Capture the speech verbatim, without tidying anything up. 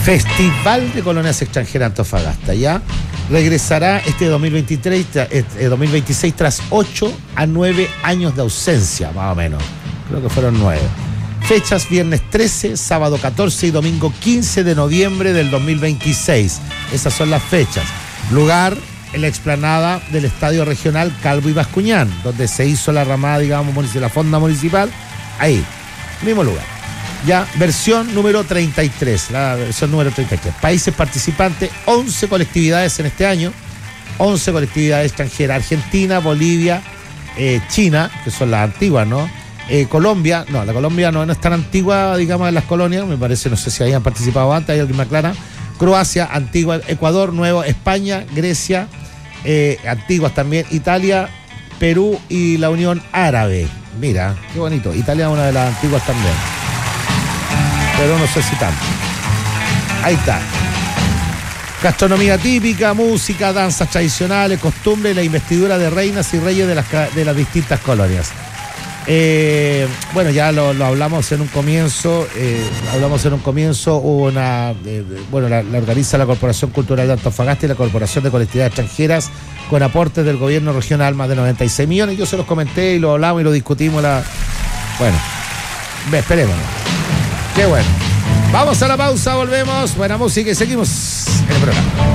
Festival de Colonias Extranjeras Antofagasta, ¿ya? Regresará este dos mil veintitrés, este dos mil veintiséis tras ocho a nueve años de ausencia, más o menos. Creo que fueron nueve. Fechas: viernes trece, sábado catorce y domingo quince de noviembre del dos mil veintiséis. Esas son las fechas. Lugar: en la explanada del Estadio Regional Calvo y Bascuñán, donde se hizo la ramada, digamos, de la fonda municipal. Ahí, mismo lugar. Ya, versión número treinta y tres, la versión número treinta y tres. Países participantes: once colectividades en este año, once colectividades extranjeras: Argentina, Bolivia, eh, China, que son las antiguas, ¿no? Eh, Colombia, no, la Colombia no, no es tan antigua, digamos, en las colonias, me parece, no sé si habían participado antes, hay alguien me aclara. Croacia, Antigua, Ecuador, Nuevo, España, Grecia, eh, antiguas también, Italia, Perú y la Unión Árabe. Mira, qué bonito, Italia es una de las antiguas también, pero no sé si tanto. Ahí está. Gastronomía típica, música, danzas tradicionales, costumbres, la investidura de reinas y reyes de las, de las distintas colonias. Eh, bueno, ya lo, lo hablamos en un comienzo, eh, hablamos en un comienzo, hubo una, eh, bueno, la, la organiza la Corporación Cultural de Antofagasta y la Corporación de Colectividades Extranjeras, con aportes del gobierno regional, más de noventa y seis millones. Yo se los comenté y lo hablamos y lo discutimos. La... Bueno, esperemos. Qué bueno. Vamos a la pausa, volvemos. Buena música y seguimos en el programa.